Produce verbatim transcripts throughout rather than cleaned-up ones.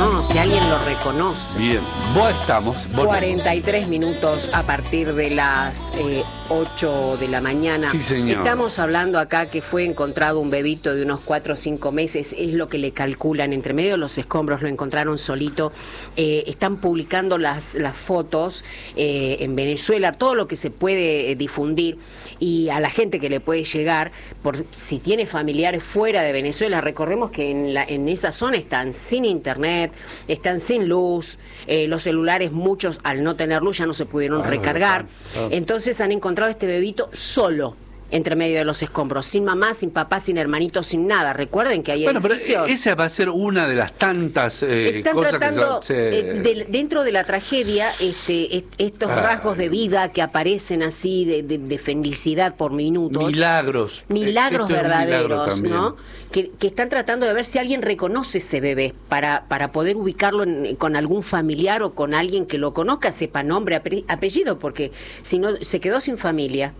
¿no? Si alguien lo reconoce. Bien, vos estamos. Vos cuarenta y tres minutos a partir de las eh, ocho de la mañana. Sí, señor. Estamos hablando acá que fue encontrado un bebito de unos cuatro o cinco meses, es lo que le calculan. Entre medio de los escombros lo encontraron solito. Eh, están publicando las, las fotos eh, en Venezuela, todo lo que se puede eh, difundir. Y a la gente que le puede llegar, por si tiene familiares fuera de Venezuela, recordemos que en, la, en esa zona están sin internet, están sin luz, eh, los celulares muchos al no tener luz ya no se pudieron Claro, recargar, claro. entonces han encontrado este bebito solo entre medio de los escombros, sin mamá, sin papá, sin hermanito, sin nada. Recuerden que hay Bueno, pero edificios. esa va a ser una de las tantas eh, Están cosas tratando, que se... eh, de- dentro de la tragedia, este, est- estos Ah. rasgos de vida que aparecen así, de, de- de felicidad por minutos. Milagros. Milagros Esto es un milagro verdaderos, también. ¿no? Que, que están tratando de ver si alguien reconoce ese bebé para, para poder ubicarlo en- con algún familiar o con alguien que lo conozca, sepa nombre, ape- apellido, porque si no se quedó sin familia.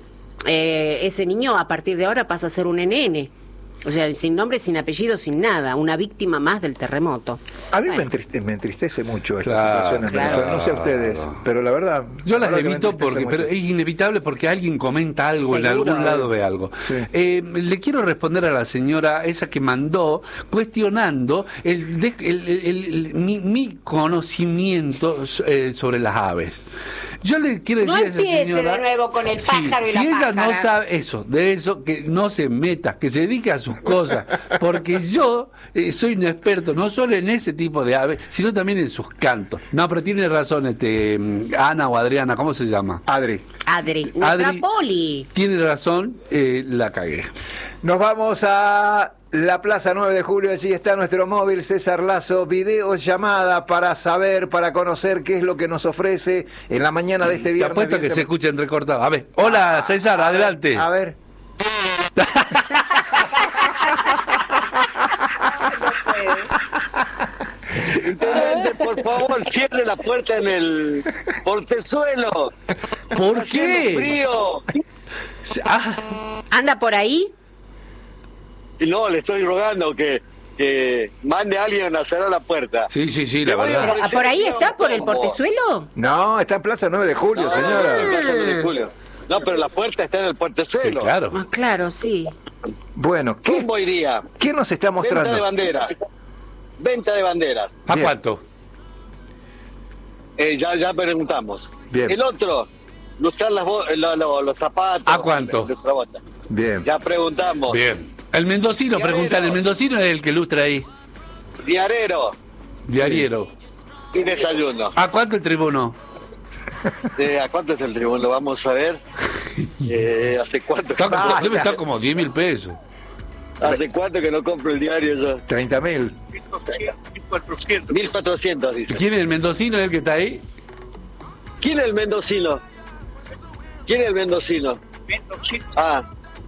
Eh, ese niño a partir de ahora pasa a ser un N N, o sea, sin nombre, sin apellido, sin nada, una víctima más del terremoto. A mí Bueno. me, entriste- me entristece mucho esta Claro, situación en claro. Venezuela. No sé a ustedes, pero la verdad... Yo la las verdad que me evito entristece porque, mucho. pero es inevitable porque alguien comenta algo, en Seguro. algún lado ve algo. Sí. Eh, le quiero responder a la señora esa que mandó cuestionando el, de- el- el- el- mi, mi conocimiento eh, sobre las aves. Yo le quiero No decir a esa empiece señora, de nuevo con el sí, pájaro y si la ella no pájara. sabe eso, de eso, que no se meta, que se dedique a sus cosas, porque yo eh, soy un experto no solo en ese tipo de aves, sino también en sus cantos. No, pero tiene razón, este Ana o Adriana, ¿cómo se llama? Adri, Adri, nuestra Adri. Poli. Tiene razón, eh, la cagué. nos vamos a la Plaza nueve de Julio. Allí está nuestro móvil César Lazo, videollamada para saber, para conocer qué es lo que nos ofrece en la mañana de este Te viernes. apuesto que Bien se tem- escuchen recortados. A ver, hola César, adelante. A ver, Intendente, por favor, cierre la puerta en el portezuelo. ¿Por Está haciendo qué? frío. Ah, ¿Anda por ahí? Y no, le estoy rogando que, que mande a alguien a cerrar la puerta. sí, sí, sí, la Te voy a verdad. Ah, ¿Por ahí está, por el Como- portezuelo? no, está en Plaza nueve de Julio, No, señora. no, no, no, de Julio. No, pero la puerta está en el Sí, portezuelo. claro. Ah, claro, sí. Bueno, ¿qué, ¿Cómo iría? qué nos está Venta de mostrando? banderas. Venta de banderas. ¿A Bien. cuánto? Eh, ya, ya preguntamos. Bien. El otro, lustrar las bo- la- la- los zapatos. ¿A cuánto? de nuestra bota. Bien. Ya preguntamos. Bien. El mendocino, Diarero. preguntar, el mendocino es el que ilustra ahí. Diarero Diariero. y desayuno. ¿A cuánto el tribuno? Eh, ¿A cuánto es el tribuno? Vamos a ver. Eh, ¿Hace cuánto? Está como- Basta. debe estar como diez mil pesos. ¿Hace cuánto que no compro el diario yo? treinta mil. mil cuatrocientos, dice. ¿Quién es el mendocino, el que está ahí? ¿Quién es el mendocino? ¿Quién es el mendocino? Ah.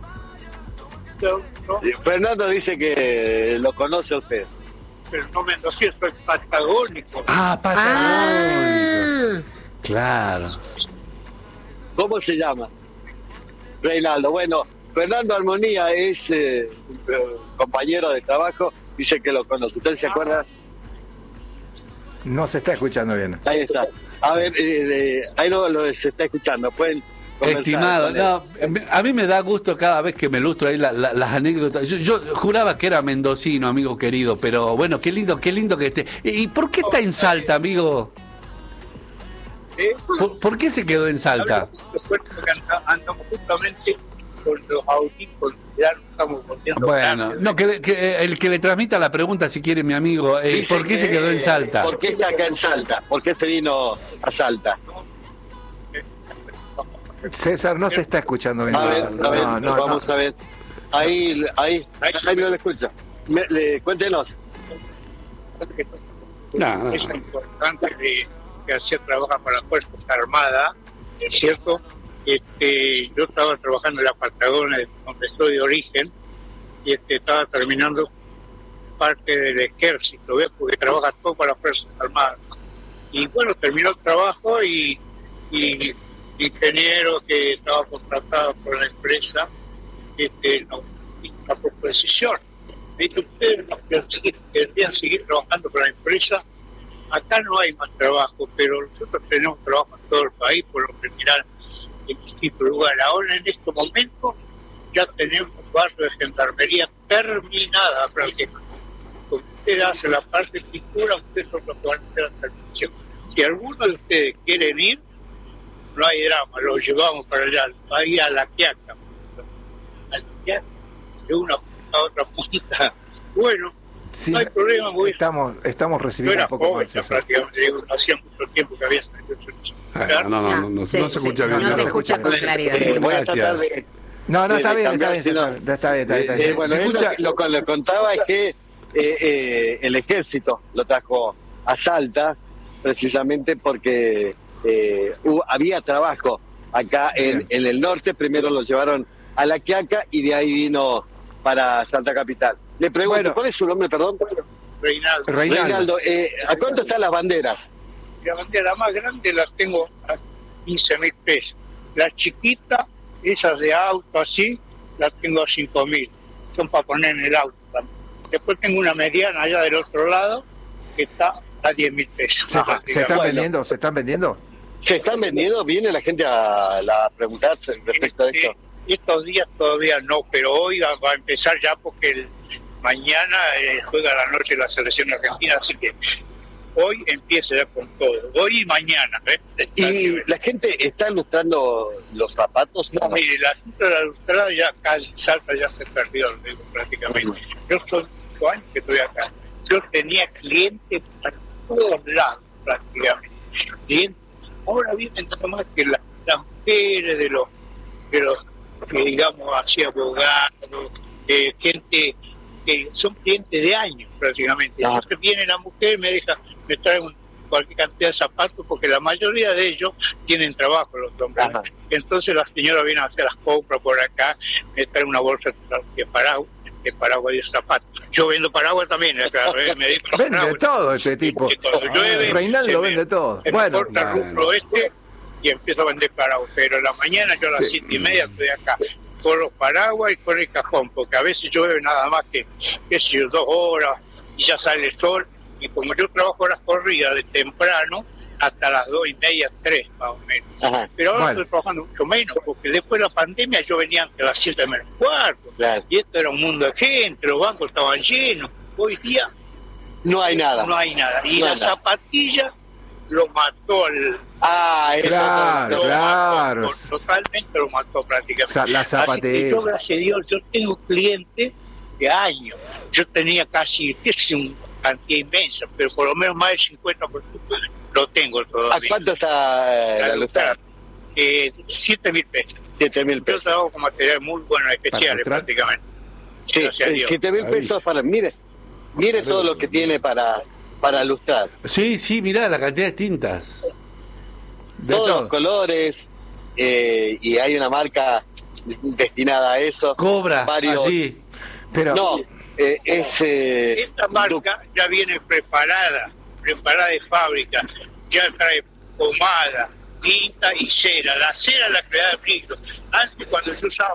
Eh, Fernando dice que lo conoce a usted. Pero no mendocino, soy patagónico. Ah, Patagónico. Ah, Claro. ¿Cómo se llama? Reinaldo. Bueno, Fernando Armonía es eh, un, eh, compañero de trabajo, dice que lo conoce. ¿Usted se acuerda? No se está escuchando bien. Ahí está. A ver, eh, eh, ahí lo, lo se está escuchando. Pueden conversar Estimado, con él. no, a mí me da gusto cada vez que me ilustro ahí la- la- las anécdotas. Yo, yo juraba que era mendocino, amigo querido, pero bueno, qué lindo, qué lindo que esté. ¿Y y por qué está en Salta, amigo? ¿Eh? ¿Por, por qué se quedó en Salta? Porque anda- andamos justamente con los audífonos, ya nos estamos volviendo Bueno, grandes. no, que, que el que le transmita la pregunta, si quiere, mi amigo, eh, Dice ¿por qué se que- quedó en Salta? ¿Por qué está acá en Salta? ¿Por qué se vino a Salta? César, no se está escuchando bien. A ver, a ver, No, no, vamos no. a ver. Ahí, ahí, ahí no lo escucha. Me- le- cuéntenos. No, no. Es importante que, que hacía trabaja para las Fuerzas Armadas, ¿es cierto? Este, yo estaba trabajando en la Patagonia, donde soy de origen, y este, estaba terminando parte del ejército, ¿ves? Porque trabaja todo para las Fuerzas Armadas. Y bueno, terminó el trabajo y, y ingeniero que estaba contratado por la empresa, este, no, hizo una proposición Me dice, ustedes no querían seguir trabajando para la empresa. Acá no hay más trabajo, pero nosotros tenemos trabajo en todo el país, por lo general en distintos lugares. Ahora, en este momento, ya tenemos barrio de gendarmería terminada prácticamente. Usted hace la parte de pintura, ustedes son los que van a hacer la terminación. Si alguno de ustedes quiere ir, no hay drama, lo llevamos para allá, ahí a la Quiaca. A la Quiaca, de una punta a otra punta. Bueno, Sí, no hay problema, voy. estamos, estamos Yo recibiendo era un poco joven, más. ya prácticamente, digo, hacía mucho tiempo que había salido. Ah, no, no, no, no, Sí, no se sí, escucha bien. no se claro. escucha con claridad. Eh, voy a Gracias. tratar de... No, no, está de bien, está cambiar, bien, si no- César, está bien, está bien. Está Eh, bien. bueno, Se él escucha- lo, lo que le contaba es que eh, eh, el ejército lo trajo a Salta precisamente porque eh, hubo- había trabajo acá en, Bien. en el norte. Primero lo llevaron a La Quiaca y de ahí vino para Salta Capital. Le pregunto, Bueno. ¿cuál es su nombre, perdón? Reinaldo. Reinaldo. Reinaldo, eh, ¿a cuánto están las banderas? La bandera más grande la tengo a quince mil pesos. La chiquita, esas de auto así, la tengo a cinco mil. Son para poner en el auto también. Después tengo una mediana allá del otro lado que está a diez mil pesos. ¿Se, Ajá, se están digamos. Bueno. vendiendo? ¿Se están vendiendo? ¿Se están vendiendo? ¿Viene la gente a, a preguntarse respecto a esto? Este, estos días todavía no, pero hoy va va a empezar ya porque el, mañana eh, juega la noche la selección argentina, así que hoy empieza ya con todo. Hoy y mañana. ¿eh? ¿Y la gente está lustrando los zapatos? No, mire, la cinta de la lustrada ya casi Salta ya se perdió, lo digo, prácticamente. Yo son cinco años que estoy acá. Yo tenía clientes para todos lados, prácticamente. Clientes. Ahora vienen nada más que la- las mujeres de los, de los que digamos así abogados, eh, gente que son clientes de años prácticamente. Ah. Entonces viene la mujer y me deja, me trae un, cualquier cantidad de zapatos porque la mayoría de ellos tienen trabajo los hombres. Ajá. Entonces la señora viene a hacer las compras por acá, me trae una bolsa de paraguas, de paraguas y de zapatos. Yo vendo paraguas también, acá, ¿eh? Me dedico a los Vende paraguas. todo este tipo. Sí, cuando llueve, se Reinaldo me- vende todo. se me Bueno, corta el bueno. rubro este y empiezo a vender paraguas. Pero en la mañana yo a las Sí. siete y media estoy acá con los paraguas y con el cajón, porque a veces llueve nada más que, qué sé yo, dos horas y ya sale el sol. Y como yo trabajo las corridas de temprano hasta las dos y media, tres más o menos. Ajá, Pero ahora Bueno. estoy trabajando mucho menos, porque después de la pandemia yo venía a las siete menos cuarto. claro. Y esto era un mundo de gente, los bancos estaban llenos. Hoy día No hay nada. no hay nada. Y No la hay nada. zapatilla lo mató al... Ah, eso Claro, lo claro. mató, totalmente lo mató prácticamente. Sa- la Así que zapatilla. yo, gracias a Dios, yo tengo clientes de años. Yo tenía casi, qué sé, una cantidad inmensa, pero por lo menos más del cincuenta por ciento lo tengo ¿A todavía. cuánto está eh, la lustrada? Eh, siete mil pesos. Siete mil Yo pesos. trabajo con material muy bueno, especiales lustrar? prácticamente. Sí, Gracias a Dios. siete mil Ahí. pesos para... Mire, mire todo lo que tiene para, para lustrar. Sí, sí, mirá la cantidad de tintas. de Todos todo. los colores, eh, y hay una marca destinada a eso. Cobra, Varios- así. Pero, No, eh, es... eh, Esta marca ya viene preparada, preparada de fábrica, ya trae pomada, tinta y cera. La cera la que le da el brillo. Antes cuando yo usaba,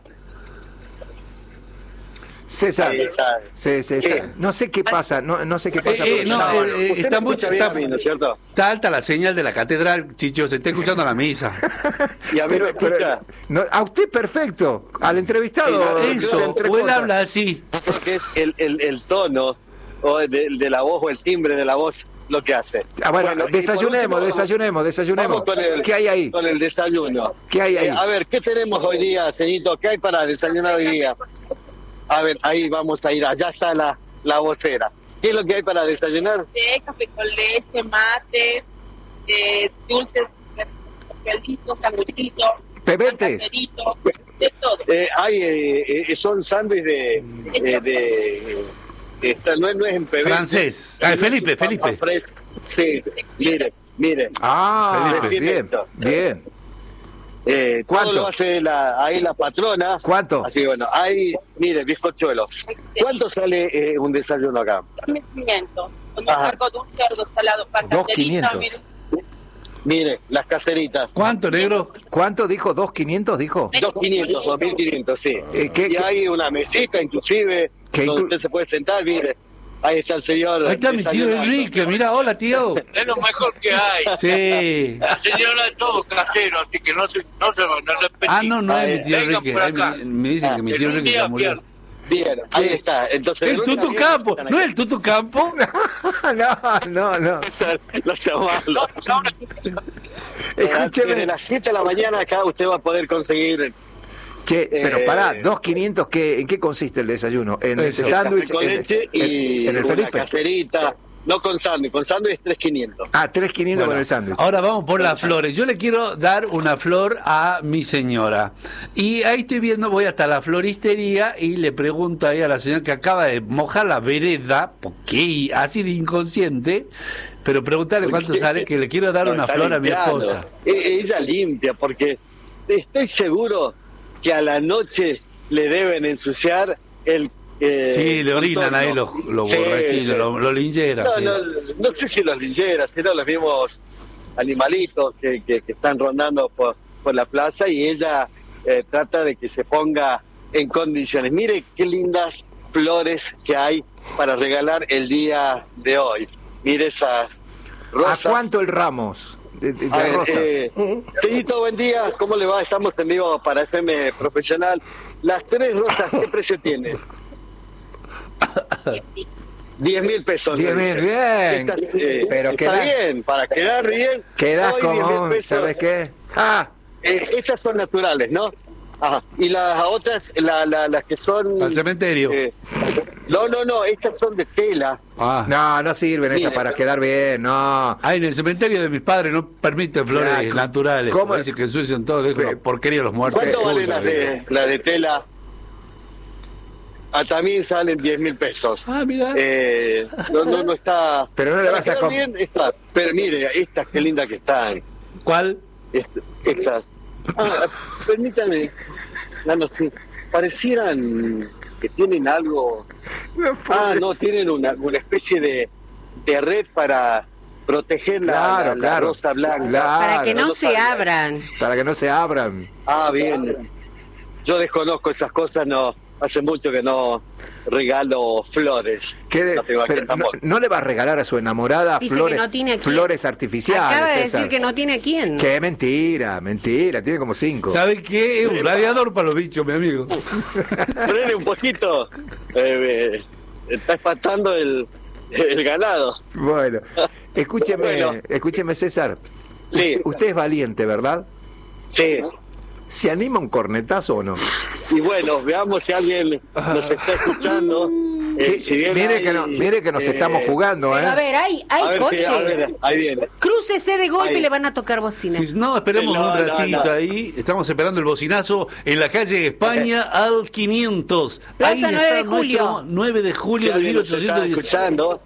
César, ahí está. se- se- Sí. está- no sé qué pasa, no, no sé qué pasa. Eh, eh, pero no, está- eh, eh, Usted está me mucho- escucha bien está- a mí, ¿no es cierto? Está alta la señal de la catedral, Chicho, se está escuchando la misa. Y a mí me pero- pero- escucha, no, a usted perfecto, al entrevistado. Sí, Eso, entre o él cosas. habla así. porque es el, el, el tono o de, de la voz o el timbre de la voz lo que hace. Ah, bueno, Bueno, y por desayunemos, último, desayunemos, desayunemos. Vamos con el, ¿Qué hay ahí? Con el desayuno. ¿Qué hay ahí? Eh, a ver, ¿qué tenemos hoy día, Ceñito? ¿Qué hay para desayunar hoy día? A ver, ahí vamos a ir. Allá está la, la vocera. ¿Qué es lo que hay para desayunar? Té, café con leche, mate, eh, dulces, papelitos, sanguchitos, Pebetes. caserito, de todo. Eh, hay, eh, eh, son sándwiches de... eh, de de esta- no, es- no es en Pebete. Francés. Ah, Felipe, Papa Felipe. fresca. Sí, mire, mire. Ah, Felipe. bien, bien. Eh, todo ¿Cuánto? lo hace la, ahí la patrona. ¿Cuánto? Así que bueno, ahí, mire, bizcochuelo. ¿Cuánto sale eh, un desayuno acá? mil quinientos. Con Ajá. algo dulce, algo salado, pan Dos caserita, quinientos. mire, Mire, las caseritas. ¿Cuánto, negro? ¿Cuánto dijo? ¿Dos quinientos dijo? dos quinientos, dos mil quinientos, sí. Eh, ¿qué- y qué- hay una mesita, inclusive, Que donde inclu- usted se puede sentar, mire. Ahí está el señor. Ahí está mi tío desayunando. Enrique, mira, hola tío. Es lo mejor que hay. Sí. La señora es todo casero, así que no se, no se van a repetir. Ah, no, no es mi tío Vengan Enrique. por Ay, acá. me, me dicen que mi tío En un Enrique día ya murió. pierden. Bien, ahí está. Entonces, El lunes a Tutu viernes Campo, están ¿no acá. es el Tutu Campo? no, no, no. No se malo. Desde Escúcheme. las siete de la mañana acá usted va a poder conseguir Che, pero Eh, pará, dos quinientos, ¿qué, ¿en qué consiste el desayuno? ¿En ese Eso. sándwich? café con en- leche en- y en el una Felipe? caserita. No con sándwich, con sándwich es tres mil quinientos. Ah, tres quinientos Bueno, con el sándwich. ahora vamos por las flores. Yo le quiero dar una flor a mi señora. Y ahí estoy viendo, voy hasta la floristería y le pregunto ahí a la señora que acaba de mojar la vereda, porque así de inconsciente, pero preguntarle cuánto sale, que le quiero dar No, una está flor a mi limpiando. esposa. E- Ella limpia, porque estoy seguro que a la noche le deben ensuciar el... eh, Sí, le orinan contorno. ahí los, los Sí, borrachinos, sí. los, los lincheras. No, sí. no, no sé si los lincheras, sino los mismos animalitos que, que, que están rondando por, por la plaza y ella eh, trata de que se ponga en condiciones. Mire qué lindas flores que hay para regalar el día de hoy. Mire esas rosas. ¿A cuánto el ramos de, de- de A ver, rosa? eh, Señorito, buen día. ¿Cómo le va? Estamos en vivo para F M Profesional. Las tres rosas, ¿qué precio tiene? Diez mil pesos. Diez mil, bien. Estas, eh, Pero está queda- bien, para quedar bien. Quedás hoy diez mil como, pesos. ¿sabes qué? Ah, Eh, estas son naturales, ¿no? Ajá. Y las otras, la, la, las que son... Al cementerio. eh, no, no, no, estas son de tela. Ah. no, no sirven esas Mire. para quedar bien, no. Ah, en el cementerio de mis padres no permiten flores Ya, naturales. ¿cómo? Parece que ensucian todo, dejan Pe- la porquería a los muertos. ¿Cuánto vale Uy, las de, la de tela? Ah, también salen diez mil pesos. Ah, mira. Eh, no, no, no está... Pero no le para vas a quedar com- bien, está. Pero mire, estas qué lindas que están. ¿Cuál? Est- Estas. Ah, permítame. Ah, no sé. Parecieran que tienen algo... Ah, no, tienen una, una especie de, de red para proteger la, Claro, la- la claro. rosa blanca. Claro. Para que no no lo se sabía. abran. Para que no se abran. Ah, bien. Yo desconozco esas cosas, no. Hace mucho que no regalo flores. ¿Qué de- No tengo aquí pero el no, tambor. no le va a regalar a su enamorada Dice flores, que no tiene a quién. flores artificiales? Acaba de César? decir que no tiene a quién. Qué mentira, mentira, tiene como cinco. ¿Sabe qué? Es un radiador para los bichos, mi amigo. Frene un poquito. Eh, eh, está espantando el, el ganado. Bueno, escúcheme, Bueno. escúcheme César. Sí. U- Usted es valiente, ¿verdad? Sí. ¿Se anima un cornetazo o no? Y bueno, veamos si alguien nos está escuchando. Eh, Que- si bien mire, hay, que no- mire que nos eh, estamos jugando, Pero a ¿eh? ver, hay, A hay ver, coches. si, a ver, ahí viene. Crúcese de golpe Ahí. y le van a tocar bocina. Si no, esperemos No, un no, ratito no. ahí. Estamos esperando el bocinazo en la calle España al quinientos. Plaza Ahí nueve está de julio. nuestro nueve de Si julio de alguien nos está mil ochocientos diez. escuchando,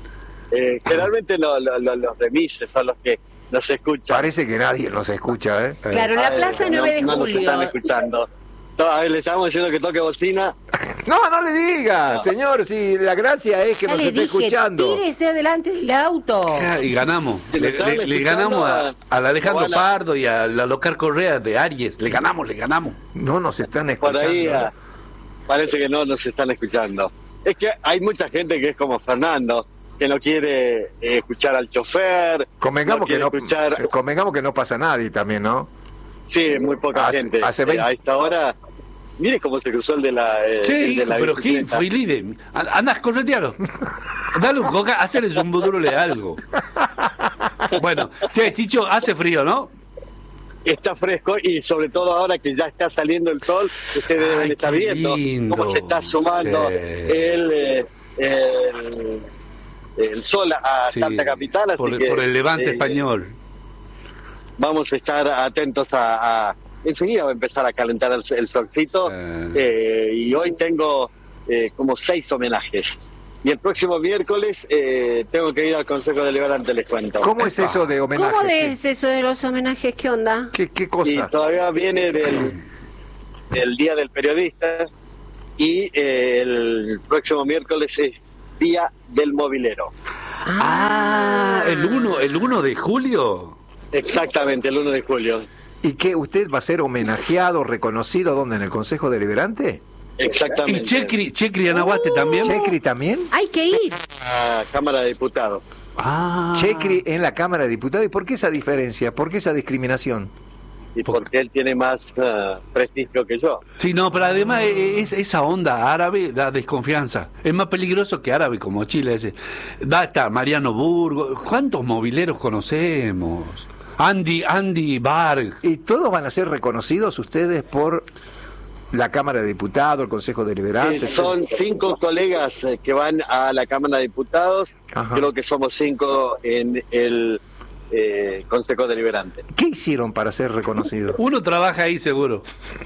eh, generalmente lo- lo- lo- los remises son los que nos escuchan. Parece que nadie nos escucha, ¿eh? Claro, en la Ah, Plaza no, nueve de no nos julio. están escuchando. No, a ver, le estamos diciendo que toque bocina. No, no le diga, señor, si la gracia es que Ya nos le esté dije, escuchando. tírese adelante del auto. Ah, Y ganamos. Si lo Le, están le- le escuchando, ganamos a- al Alejandro ojalá. Pardo y a la Locar Correa de Aries. Le ganamos, le ganamos. No nos están Por escuchando. ahí ¿eh? ah, parece que no nos están escuchando. Es que hay mucha gente que es como Fernando, que no quiere eh, escuchar al chofer. Convengamos, no que quiere no, escuchar. convengamos que no pasa nadie también, ¿no? Sí, muy poca Hace- gente. hace Eh, veinte a esta hora. Mire cómo se cruzó el de la. eh, Che, el de hijo, la pero ¿quién bicicleta. fue líder? Andás, corretealo. Dale un coca, hacerles un budurule algo. Bueno, che, Chicho, hace frío, ¿no? Está fresco y sobre todo ahora que ya está saliendo el sol, ustedes deben Ay, estar qué viendo lindo. cómo se está sumando Sí. el, eh, el, el sol a Sí, Santa Capital. Así por, que, por el levante eh, español. Vamos a estar atentos a, a- enseguida va a empezar a calentar el, el solcito. Sí. Eh, y hoy tengo eh, como seis homenajes. Y el próximo miércoles eh, tengo que ir al Consejo Deliberante, les cuento. ¿Cómo es eso de homenaje? ¿Cómo es eso de los homenajes? ¿Qué onda? ¿Qué, qué Y cosa? todavía viene del, del Día del Periodista y eh, el próximo miércoles es Día del Mobilero. Ah, el uno, el uno de julio. Exactamente, el uno de julio. ¿Y qué? ¿Usted va a ser homenajeado, reconocido, dónde? ¿En el Consejo Deliberante? Exactamente. ¿Y Checri, Checri Anahuate también? ¿Checri también? Hay que ir. A Cámara de Diputados. Ah. Checri en la Cámara de Diputados. ¿Y por qué esa diferencia? ¿Por qué esa discriminación? Y porque él tiene más uh, prestigio que yo. Sí, no, pero además es, esa onda árabe da desconfianza. Es más peligroso que árabe como Chile ese. Da hasta Mariano Burgo. ¿Cuántos mobileros conocemos? Andy, Andy Barg. ¿Y todos van a ser reconocidos ustedes por la Cámara de Diputados, el Consejo Deliberante? Eh, son cinco colegas eh, que van a la Cámara de Diputados. Ajá. Creo que somos cinco en el eh, Consejo Deliberante. ¿Qué hicieron para ser reconocidos? Uno trabaja ahí seguro.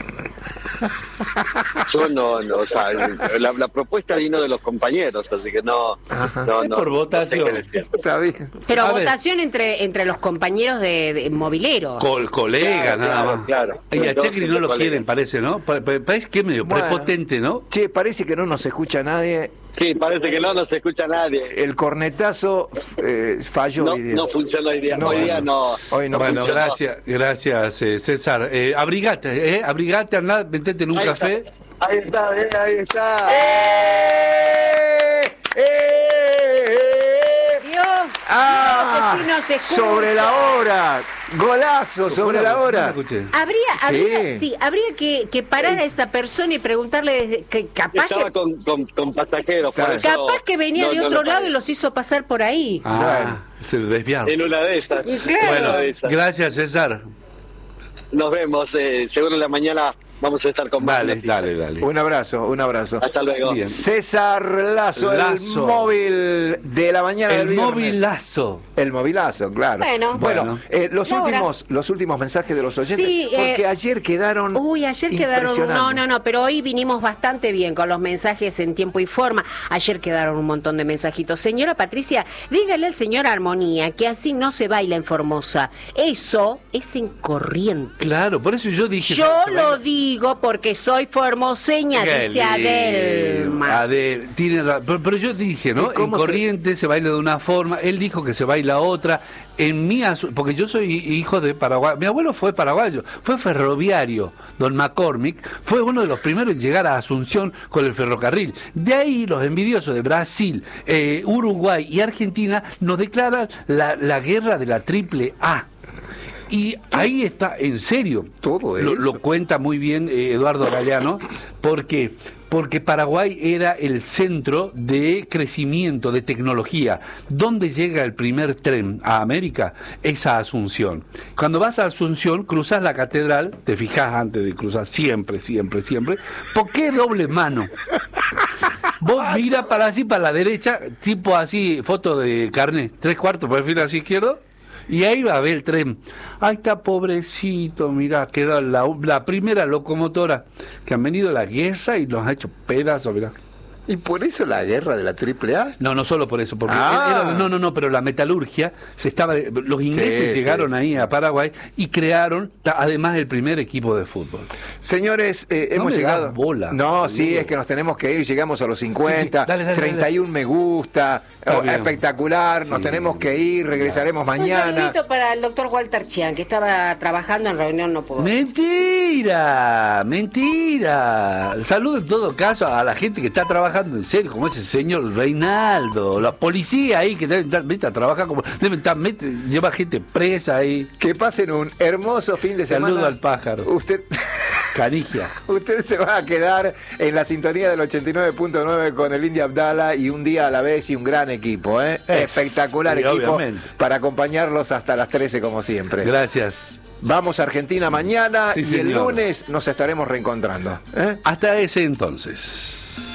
Yo no, no, o sea, la, la propuesta vino de los compañeros, así que no, Ajá. no, Es no, por no sé votación. qué decir. Está bien. Pero A ver. votación entre entre los compañeros de, de mobileros. Col colega, Claro, nada claro, más. claro. Y a Dos, Checri no cinco lo colegas. quieren, parece, ¿no? Pa- pa- Parece que es medio Bueno. prepotente, ¿no? Che, parece que no nos escucha nadie. Sí, parece que no nos escucha nadie. El cornetazo eh, falló No, hoy día. no funciona hoy día. No, hoy día no. Hoy no Bueno, funciona. gracias, gracias eh, César. Eh, abrigate, ¿eh? Abrigate, andá, metete en un Ahí café. está, ahí está, eh, ahí está. ¡Eh! ¡Eh! ¡Eh! Dios, ¡Ah! Dios, que sí nos escucha. Sobre la hora. Golazo sobre la No hora. la escuché. Habría, habría, Sí. sí, habría que, que parar a esa persona y preguntarle desde- que capaz Estaba que, con, con, con pasajeros. por Claro. eso capaz que venía no- de no otro lo lado paré. y los hizo pasar por ahí. Ah, se desviaron. En una de esas. Y claro. En Bueno, una de esas. gracias César. Nos vemos. Eh, seguro en la mañana vamos a estar con más Dale, noticias. dale, dale. Un abrazo, un abrazo. Hasta luego. Bien. César Lazo, Lazo. el móvil de la mañana El del viernes. movilazo. El movilazo, claro. Bueno. bueno, Bueno. eh, los La hora. últimos, los últimos mensajes de los oyentes, Sí, porque eh, ayer quedaron. Uy, ayer quedaron, no, impresionantes. no, no, pero hoy vinimos bastante bien con los mensajes en tiempo y forma. Ayer quedaron un montón de mensajitos. Señora Patricia, dígale al señor Armonía que así no se baila en Formosa. Eso es en Corrientes. Claro, por eso yo dije. Yo se lo baila- digo porque soy formoseña, Qué dice Adelma. Adel, tiene ra- pero, pero yo dije, ¿no? ¿Y cómo En se- Corrientes se baila de una forma, él dijo que se baila otra. En mi asu- porque yo soy hijo de Paraguay, mi abuelo fue paraguayo, fue ferroviario, don McCormick, fue uno de los primeros en llegar a Asunción con el ferrocarril. De ahí los envidiosos de Brasil, eh, Uruguay y Argentina nos declaran la, la guerra de la triple A. Y ahí está, en serio, Todo lo, eso. lo cuenta muy bien eh, Eduardo Galeano, porque porque Paraguay era el centro de crecimiento, de tecnología. ¿Dónde llega el primer tren a América? Es a Asunción. Cuando vas a Asunción, cruzas la catedral, te fijas antes de cruzar, siempre, siempre, siempre, ¿por qué doble mano? Vos mira para así, para la derecha, tipo así, foto de carnet, tres cuartos, perfil así izquierdo, y ahí va a ver el tren. Ahí está, pobrecito, mirá, queda la, la primera locomotora que han venido a la guerra y los ha hecho pedazos, mirá. Y por eso la guerra de la triple A. No, no solo por eso, porque Ah. era- no, no, no, pero la metalurgia se estaba, los ingleses Sí, llegaron sí, ahí sí. a Paraguay y crearon ta- además el primer equipo de fútbol. Señores, eh, No hemos me llegado. das bola, no, boludo. sí, es que nos tenemos que ir. Llegamos a los cincuenta, Sí, sí, dale, dale, treinta y uno me gusta. Está oh, bien. espectacular. Nos Sí. tenemos que ir. Regresaremos Un mañana. saludito para el doctor Walter Chian, que estaba trabajando en reunión, no pudo. Mentira, mentira. Saludo en todo caso a la gente que está trabajando en serio, como ese señor Reinaldo, la policía ahí que deben estar, vete a trabajar como, deben estar, mete- lleva gente presa ahí. Que pasen un hermoso fin de semana. Saludo al pájaro. Usted. Canigia. Usted se va a quedar en la sintonía del ochenta y nueve punto nueve con el India Abdala y un día a la vez y un gran equipo, ¿eh? Es, Espectacular sí, equipo obviamente. para acompañarlos hasta las trece como siempre. Gracias. Vamos a Argentina mañana Sí, y el señor. lunes nos estaremos reencontrando. ¿eh? Hasta ese entonces.